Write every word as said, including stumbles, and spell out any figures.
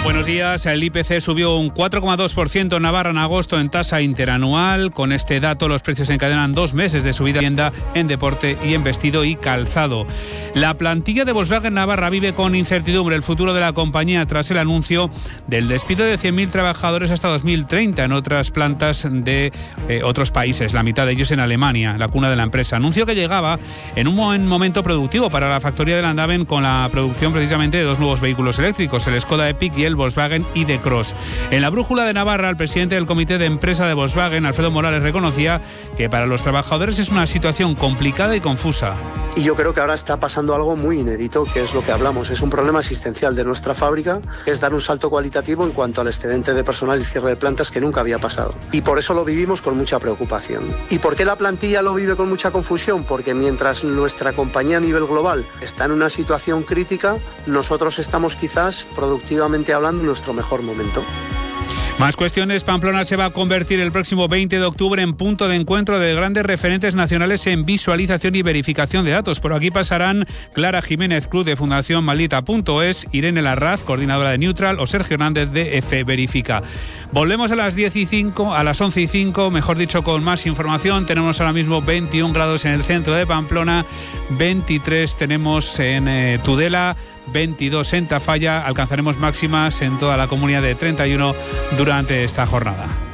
Buenos días. El I P C subió un cuatro coma dos por ciento en Navarra en agosto en tasa interanual. Con este dato, los precios encadenan dos meses de subida en vivienda, en deporte y en vestido y calzado. La plantilla de Volkswagen Navarra vive con incertidumbre el futuro de la compañía tras el anuncio del despido de cien mil trabajadores hasta dos mil treinta en otras plantas de eh, otros países, la mitad de ellos en Alemania, la cuna de la empresa. Anuncio que llegaba en un buen momento productivo para la factoría de Landaven, con la producción precisamente de dos nuevos vehículos eléctricos, el Skoda Epic y el Volkswagen ID.Cross. En la brújula de Navarra, el presidente del comité de empresa de Volkswagen, Alfredo Morales, reconocía que para los trabajadores es una situación complicada y confusa. Y yo creo que ahora está pasando algo muy inédito, que es lo que hablamos. Es un problema existencial de nuestra fábrica, es dar un salto cualitativo en cuanto al excedente de personal y cierre de plantas que nunca había pasado. Y por eso lo vivimos con mucha preocupación. ¿Y por qué la plantilla lo vive con mucha confusión? Porque mientras nuestra compañía a nivel global está en una situación crítica, nosotros estamos quizás productivamente hablando en nuestro mejor momento. Más cuestiones. Pamplona se va a convertir el próximo veinte de octubre en punto de encuentro de grandes referentes nacionales en visualización y verificación de datos. Por aquí pasarán Clara Jiménez Cruz de Fundación Maldita punto es, Irene Larraz, coordinadora de Neutral, o Sergio Hernández de F Verifica. Volvemos a las diez y cinco, a las once y cinco, mejor dicho, con más información. Tenemos ahora mismo veintiún grados en el centro de Pamplona, veintitrés tenemos en eh, Tudela, veintidós en Tafalla. Alcanzaremos máximas en toda la comunidad de treinta y uno durante esta jornada.